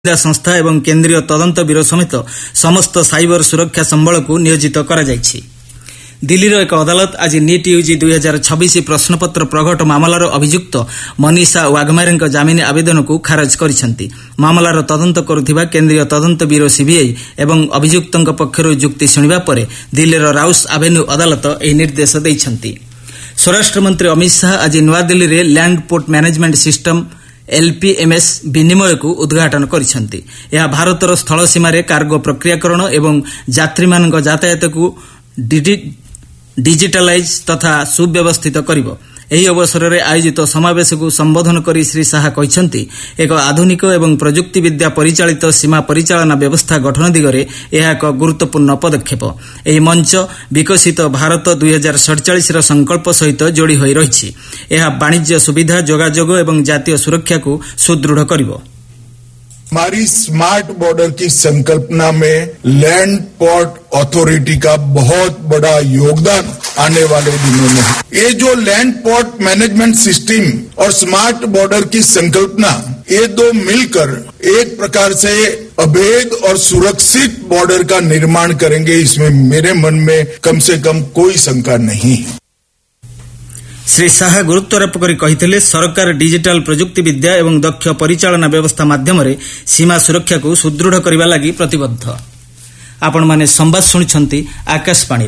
संस्था एवं केन्द्रीय तदंत ब्यूरो समेत समस्त साइबर सुरक्षा संबल को नियोजित करा जायछि। दिल्लीर एक अदालत आज नीट यूजी 2026 प्रश्नपत्र प्रघट मामलार अभियुक्त मनीषा वाघमारे जामिन आवेदन को खारज करिसेंति। मामलार तदंत करुथिबा केन्द्रीय तदंत ब्यूरो सीबीआई एवं अभियुक्तଙ୍କ पक्षरु जुक्ति सुनिबा परे दिल्लीर राउस एवेन्यू अदालत एही निर्देश दैछंती। स्वराष्ट्र मंत्री अमित शाह आज नवा दिल्ली रे लैंड पोर्ट मैनेजमेंट सिस्टम एलपीएमएस विनिमय को उद्घाटन करिसेंति। यह भारतर स्थल सीमारे कार्गो प्रक्रियाकरण एवं यात्री मानक यातायात को डिजिटलाइज तथा सुव्यवस्थित करिवो। एही अवसर में आयोजित समावेश को संबोधन करी श्री शाह कहिसेंति एक आधुनिक एवं प्रजुक्ति विद्या परिचालित सीमा परिचालना व्यवस्था गठन दिगरे यह एक गुरुत्वपूर्ण पदक्षेप। एही मंच विकसित भारत 2047 र संकल्प सहित जोड़ी होई रहिछि। यह वाणिज्य सुविधा जोगाजोग एवं जातीय सुरक्षा को सुदृढ़ करिवो। हमारी स्मार्ट बॉर्डर की संकल्पना में लैंड पोर्ट अथॉरिटी का बहुत बड़ा योगदान आने वाले दिनों में है। ये जो लैंड पोर्ट मैनेजमेंट सिस्टम और स्मार्ट बॉर्डर की संकल्पना, ये दो मिलकर एक प्रकार से अभेद और सुरक्षित बॉर्डर का निर्माण करेंगे, इसमें मेरे मन में कम से कम कोई शंका नहीं है। श्री शाह गुरुत्वारोप करी कहिथिले सरकार डिजिटल प्रजुक्ति विद्या एवं दक्ष परिचालना व्यवस्था माध्यम सीमा सुरक्षा को सुदृढ़ करने लगी प्रतिबद्ध। आपण माने संवाद सुनिछंती आकाशवाणी।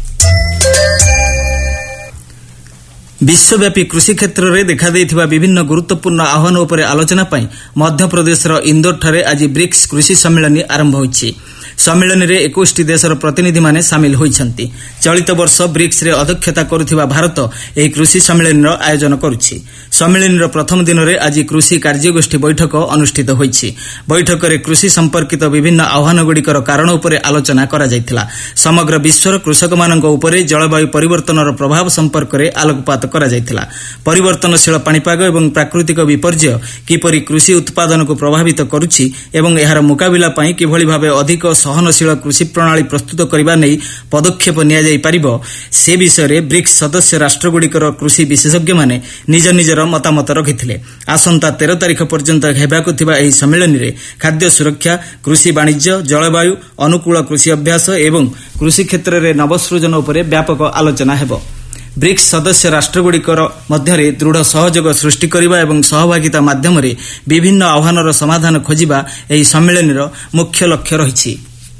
विश्वव्यापी कृषि क्षेत्र में देखा देइथिबा विभिन्न गुरुत्वपूर्ण आह्वान उपर आलोचना पई मध्यप्रदेशर इंदौर ठारे आज ब्रिक्स कृषि सम्मेलन आरंभ होइछि। सम्मेलन में 21 देशर प्रतिनिधि माने सामिल होइछंती। चलित वर्ष ब्रिक्स रे अध्यक्षता करुथिबा भारत एही कृषि सम्मेलन आयोजन करुछि। सम्मेलन प्रथम दिन में आज कृषि कार्यगोष्ठी बैठक अनुष्ठित होइछि। बैठक में कृषि संपर्कित विभिन्न आह्वानगुड़िकर कारण उपर आलोचना करा जायथिला। समग्र विश्वर कृषक मानक उपरे जलवायु परिवर्तनर प्रभाव संपर्क में आलोकपात करा जायथिला। परिवर्तनशील पाणीपाग एवं प्राकृतिक विपर्यय किपरि कृषि उत्पादन को प्रभावित करुछि एवं एहार मुकाबिला पई किभଳି भाबे अधिक सहनशील कृषि प्रणाली प्रस्तुत करने नहीं पदक्षेप नियाଯାଇ पारिबो से विषय में ब्रिक्स सदस्य राष्ट्रगुड़िकर कृषि विशेषज्ञ माने निज निजर मतामत रखिथिले। आसंता 13 तारिख पर्यंत हेबाकु थिबा एही सम्मेलन रे खाद्य सुरक्षा, कृषि वाणिज्य, जलवायु अनुकूल कृषि अभ्यास एवं कृषि क्षेत्र में नवसृजन उपरे व्यापक आलोचना हेबो। ब्रिक्स सदस्य राष्ट्रगुड़िकर मध्यरे दृढ़ सहयोग सृष्टि करबा एवं सहभागिता माध्यम रे विभिन्न आह्वानर समाधान खोजिबा एही सम्मेलनर मुख्य लक्ष्य रहिछि।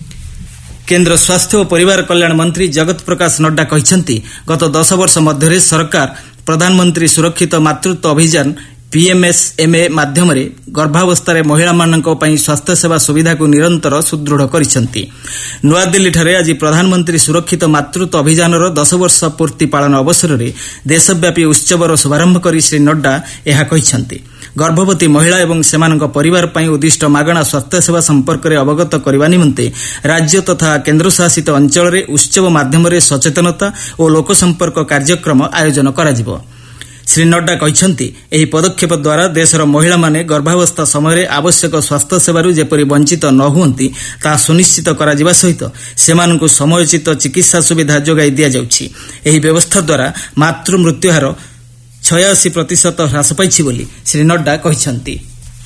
केन्द्र स्वास्थ्य और परिवार कल्याण मंत्री जगत प्रकाश नड्डा कहिसेंति गत 10 वर्ष मध्य सरकार प्रधानमंत्री सुरक्षित मातृत्व अभियान पीएमएसएमए माध्यम गर्भावस्था महिला मानक पई स्वास्थ्य सेवा सुविधा को निरंतर सुदृढ़ करिसेंति। नवा दिल्ली ठारे आज प्रधानमंत्री सुरक्षित मातृत्व अभियान 10 वर्ष पूर्ति पालन अवसर में देशव्यापी उत्सवर शुभारंभ करी श्री नड्डा यह कहिसेंति। गर्भवती महिला एवं सेमानक परिवार पई उद्दिष्ट मागणा स्वास्थ्य सेवा संपर्क में अवगत करने निमंते राज्य तथा केन्द्रशासित अंचल में उत्सव माध्यम सचेतनता और लोक संपर्क कार्यक्रम आयोजन कराजिबो। श्री नड्डा कहिसेंति एही पदक्षेप द्वारा देशर महिला माने गर्भावस्था समय आवश्यक स्वास्थ्य सेवारू जेपरि वंचित न हुअंती ता सुनिश्चित कराजिबा सहित सेमानकु समयोचित चिकित्सा सुविधा जोगाई दिया जाउछि। एही व्यवस्था द्वारा मातृ मृत्यु हार 86% ह्रास पाइछि बोली श्री नड्डा कहिसेंति।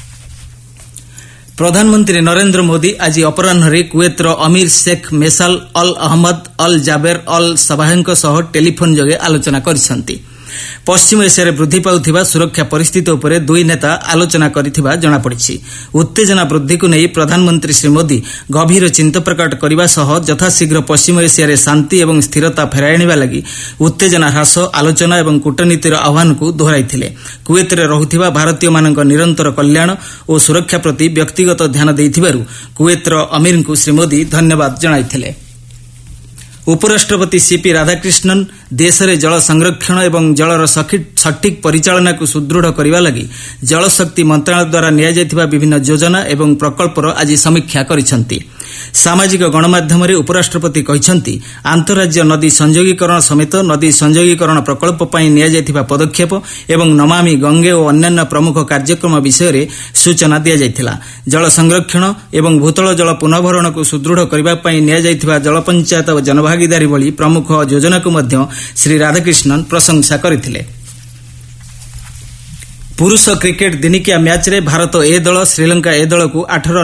प्रधानमंत्री नरेंद्र मोदी आज अपराह्न कुवेतर अमीर शेख मेसाल अल अहमद अल जाबेर अल सबाहଙ୍କ सह टेलीफोन जोगे आलोचना करिसेंति। पश्चिम एशिया वृद्धि पाउथिबा सुरक्षा परिस्थिति उपरे दुई नेता आलोचना करिथिबा जणा पड़िछि। उत्तेजना वृद्धि को नहीं प्रधानमंत्री श्री मोदी गभीर चिंता प्रकट करने सह यथाशीघ्र पश्चिम एशिया शांति एवं स्थिरता फेराई आनिबा लागि उत्तेजना ह्रास आलोचना एवं कूटनीतिर आह्वान को दोहराइथिले। कुवेत रे रहुथिबा भारतीय मानक निरंतर कल्याण और सुरक्षा प्रति व्यक्तिगत ध्यान देइथिबारु कुवेतर अमीर को श्री मोदी धन्यवाद जणाइथिले। उपराष्ट्रपति सीपी राधाकृष्णन देश में जल संरक्षण एवं जलर सठिक परिचालना को सुदृढ़ करने लगी जलशक्ति मंत्रालय द्वारा नियाଯାଇଥିବା विभिन्न योजना एवं प्रकल्पर आज समीक्षा करिसेंति। सामाजिक गणमाध्यम उपराष्ट्रपति कहिसेंति आंतरराज्य नदी संयोगीकरण समेत नदी संयोगीकरण प्रकल्प पई नियाଯାଇଥିବା पदक्षेप एवं नमामि गंगे और अन्य प्रमुख कार्यक्रम विषय में सूचना दिया जायथिला। जल संरक्षण एवं भूतल जल पुनर्भरण को सुदृढ़ करबा पई नियाଯାଇଥିବା जल पंचायत और जनभागीदारी भली प्रमुख योजना को मध्य श्री राधाकृष्णन प्रशंसा करथिले। पुरुष क्रिकेट दिनिकिया मैच रे भारत ए दल श्रीलंका ए दल को 8